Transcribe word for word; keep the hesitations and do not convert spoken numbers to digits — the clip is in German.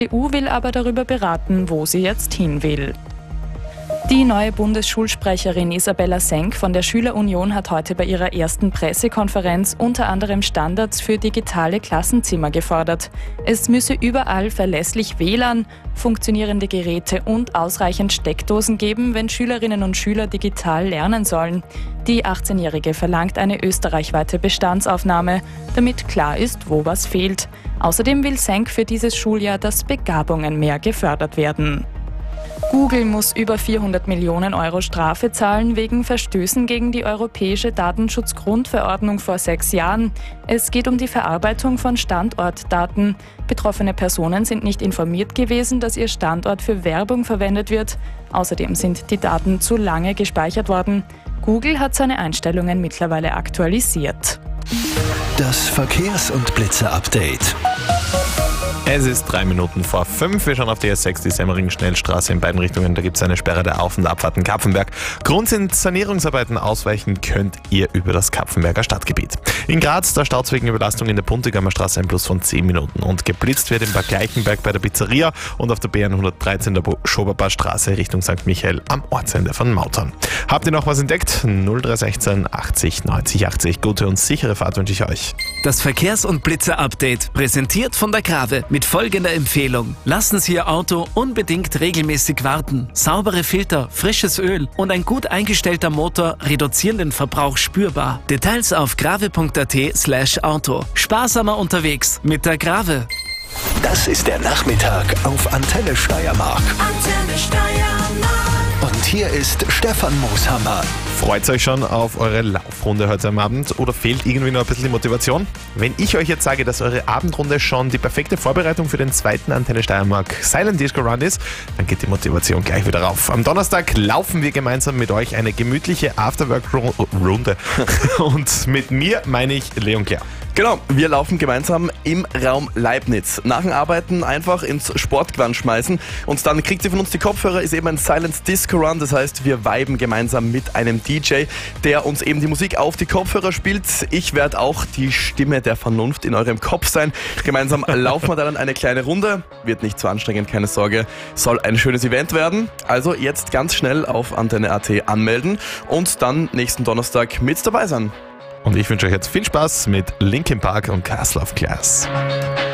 Die E U will aber darüber beraten, wo sie jetzt hin will. Die neue Bundesschulsprecherin Isabella Senk von der Schülerunion hat heute bei ihrer ersten Pressekonferenz unter anderem Standards für digitale Klassenzimmer gefordert. Es müsse überall verlässlich W L A N, funktionierende Geräte und ausreichend Steckdosen geben, wenn Schülerinnen und Schüler digital lernen sollen. Die achtzehnjährige verlangt eine österreichweite Bestandsaufnahme, damit klar ist, wo was fehlt. Außerdem will Senk für dieses Schuljahr, dass Begabungen mehr gefördert werden. Google muss über vierhundert Millionen Euro Strafe zahlen wegen Verstößen gegen die Europäische Datenschutzgrundverordnung vor sechs Jahren. Es geht um die Verarbeitung von Standortdaten. Betroffene Personen sind nicht informiert gewesen, dass ihr Standort für Werbung verwendet wird. Außerdem sind die Daten zu lange gespeichert worden. Google hat seine Einstellungen mittlerweile aktualisiert. Das Verkehrs- und Blitze-Update. Es ist drei Minuten vor fünf. Wir schauen auf die S sechs, die Semmering-Schnellstraße in beiden Richtungen. Da gibt es eine Sperre der Auf- und Abfahrten Kapfenberg. Grund sind Sanierungsarbeiten. Ausweichen könnt ihr über das Kapfenberger Stadtgebiet. In Graz, der Staut wegen Überlastung in der Puntigammer Straße, ein Plus von zehn Minuten. Und geblitzt wird in Bad Gleichenberg bei der Pizzeria und auf der B hundertdreizehn der Schoberbar Straße Richtung Sankt Michael am Ortsende von Mautern. Habt ihr noch was entdeckt? null drei eins sechs achtzig neunzig achtzig. Gute und sichere Fahrt wünsche ich euch. Das Verkehrs- und Blitzer-Update, präsentiert von der Grave mit folgender Empfehlung. Lassen Sie Ihr Auto unbedingt regelmäßig warten. Saubere Filter, frisches Öl und ein gut eingestellter Motor reduzieren den Verbrauch spürbar. Details auf grave.at slash Auto. Sparsamer unterwegs mit der Grave. Das ist der Nachmittag auf Antenne Steiermark. Antenne Steiermark. Und hier ist Stefan Mooshammer. Freut euch schon auf eure Laufrunde heute am Abend oder fehlt irgendwie noch ein bisschen die Motivation? Wenn ich euch jetzt sage, dass eure Abendrunde schon die perfekte Vorbereitung für den zweiten Antenne Steiermark Silent Disco Run ist, dann geht die Motivation gleich wieder rauf. Am Donnerstag laufen wir gemeinsam mit euch eine gemütliche Afterwork-Runde. Und mit mir meine ich Leon Claire. Genau, wir laufen gemeinsam im Raum Leibniz. Nach dem Arbeiten einfach ins Sportgewand schmeißen und dann kriegt ihr von uns die Kopfhörer, ist eben ein Silent Disco Run, das heißt wir viben gemeinsam mit einem D J, der uns eben die Musik auf die Kopfhörer spielt. Ich werde auch die Stimme der Vernunft in eurem Kopf sein. Gemeinsam laufen wir dann eine kleine Runde, wird nicht zu anstrengend, keine Sorge, soll ein schönes Event werden. Also jetzt ganz schnell auf Antenne Punkt A T anmelden und dann nächsten Donnerstag mit dabei sein. Und ich wünsche euch jetzt viel Spaß mit Linkin Park und Castle of Glass.